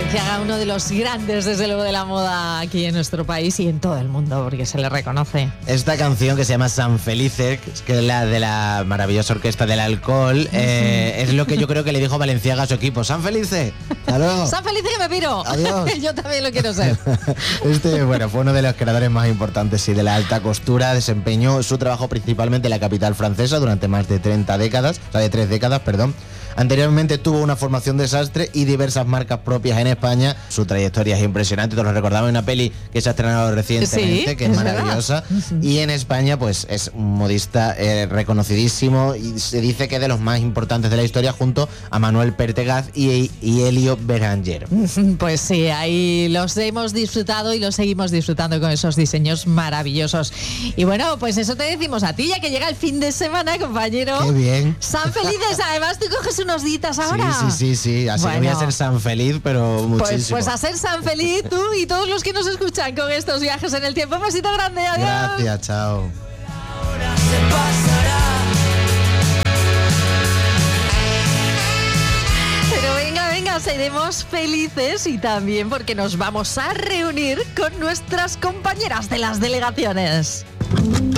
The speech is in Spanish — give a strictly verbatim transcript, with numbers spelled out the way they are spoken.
Valenciaga, uno de los grandes, desde luego, de la moda aquí en nuestro país y en todo el mundo, porque se le reconoce. Esta canción que se llama San Felice, que es la de la maravillosa orquesta del alcohol, eh, es lo que yo creo que le dijo Valenciaga a su equipo. ¡San Felice! ¡Aló! ¡San Felice que me piro! ¡Adiós! Yo también lo quiero ser. Este, bueno, fue uno de los creadores más importantes sí, de la alta costura. Desempeñó su trabajo principalmente en la capital francesa durante más de treinta décadas, o sea, de tres décadas, perdón. Anteriormente tuvo una formación de sastre y diversas marcas propias en España. Su trayectoria es impresionante, todos lo recordamos en una peli que se ha estrenado recientemente, sí, que es, es maravillosa. Uh-huh. Y en España, pues es un modista eh, reconocidísimo y se dice que es de los más importantes de la historia, junto a Manuel Pertegaz y, y Elio Beranger. Pues sí, ahí los hemos disfrutado y los seguimos disfrutando con esos diseños maravillosos. Y bueno, pues eso te decimos a ti, ya que llega el fin de semana, compañero. ¡Qué bien! San Felices, además tú coges unos días ahora. Sí, sí, sí, sí. Así bueno, que voy a ser San Feliz, pero muchísimo. Pues, pues a ser San Feliz tú y todos los que nos escuchan con estos viajes en el tiempo. Un besito grande, adiós. Gracias, chao. Pero venga, venga, seremos felices y también porque nos vamos a reunir con nuestras compañeras de las delegaciones.